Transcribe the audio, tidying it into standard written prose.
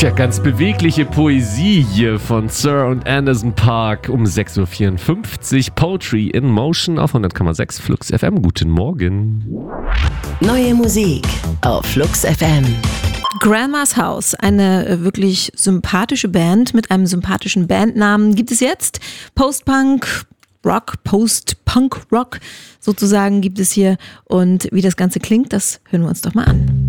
Ja, ganz bewegliche Poesie hier von Sir und Anderson .Paak um 6.54 Uhr. Poetry in Motion auf 100,6 Flux FM. Guten Morgen. Neue Musik auf Flux FM. Grandma's House, eine wirklich sympathische Band mit einem sympathischen Bandnamen, gibt es jetzt. Post-Punk Rock, Post-Punk Rock sozusagen gibt es hier. Und wie das Ganze klingt, das hören wir uns doch mal an.